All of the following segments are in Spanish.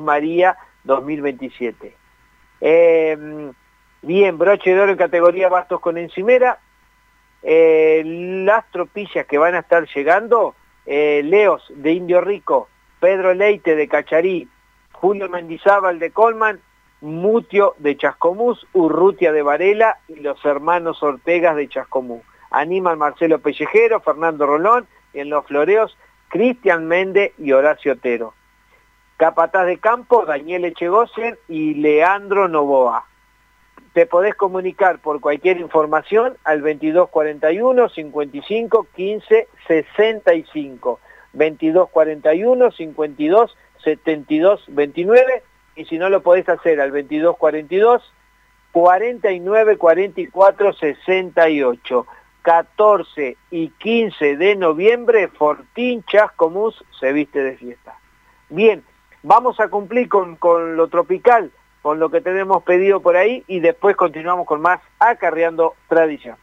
María 2027. Bien, broche de oro en categoría bastos con encimera. Las tropillas que van a estar llegando, Leos de Indio Rico, Pedro Leite de Cacharí, Julio Mendizábal de Colman, Mutio de Chascomús, Urrutia de Varela y los hermanos Ortegas de Chascomús. Animan Marcelo Pellejero, Fernando Rolón, y en los floreos Cristian Méndez y Horacio Otero. Capataz de campo, Daniel Echegoyen y Leandro Novoa. Te podés comunicar por cualquier información al 2241 55 15 65, 2241 52 72 29, y si no lo podés hacer al 2242 49 44 68. 14 y 15 de noviembre, Fortín Chascomús se viste de fiesta. Bien, vamos a cumplir con lo tropical, con lo que tenemos pedido por ahí, y después continuamos con más Acarreando Tradición.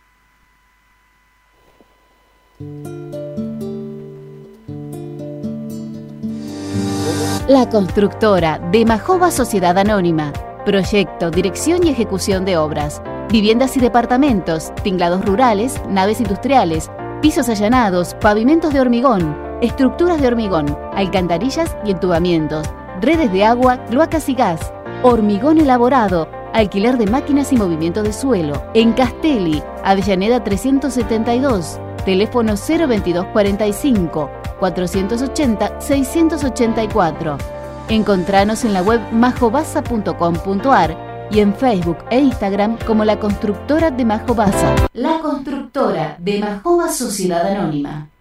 La Constructora de Majoba Sociedad Anónima. Proyecto, dirección y ejecución de obras. Viviendas y departamentos, tinglados rurales, naves industriales, pisos allanados, pavimentos de hormigón, estructuras de hormigón, alcantarillas y entubamientos, redes de agua, cloacas y gas, hormigón elaborado, alquiler de máquinas y movimiento de suelo. En Castelli, Avellaneda 372, teléfono 02245 480 684. Encontranos en la web majobasa.com.ar y en Facebook e Instagram como La Constructora de Majobasa. La Constructora de Majoba Sociedad Anónima.